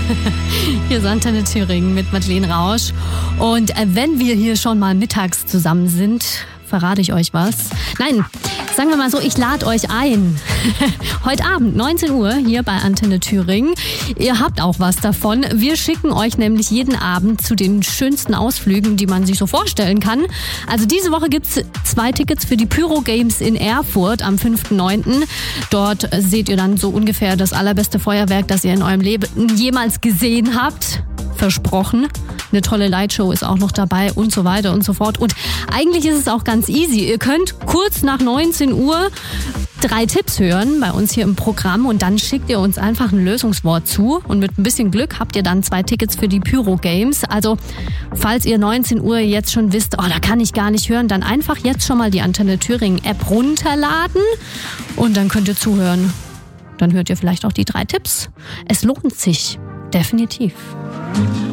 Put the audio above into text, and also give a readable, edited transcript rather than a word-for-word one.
Hier ist Antenne Thüringen mit Madeleine Rausch. Und wenn wir hier schon mal mittags zusammen sind, verrate ich euch was. Nein, sagen wir mal so, ich lade euch ein. Heute Abend, 19 Uhr, hier bei Antenne Thüringen. Ihr habt auch was davon. Wir schicken euch nämlich jeden Abend zu den schönsten Ausflügen, die man sich so vorstellen kann. Also diese Woche gibt's 2 Tickets für die Pyro Games in Erfurt am 5.9. Dort seht ihr dann so ungefähr das allerbeste Feuerwerk, das ihr in eurem Leben jemals gesehen habt. Versprochen. Eine tolle Lightshow ist auch noch dabei und so weiter und so fort. Und eigentlich ist es auch ganz easy. Ihr könnt kurz nach 19 Uhr 3 Tipps hören bei uns hier im Programm und dann schickt ihr uns einfach ein Lösungswort zu und mit ein bisschen Glück habt ihr dann 2 Tickets für die Pyro Games. Also falls ihr 19 Uhr jetzt schon wisst, da kann ich gar nicht hören, dann einfach jetzt schon mal die Antenne Thüringen App runterladen und dann könnt ihr zuhören. Dann hört ihr vielleicht auch die 3 Tipps. Es lohnt sich. Definitiv.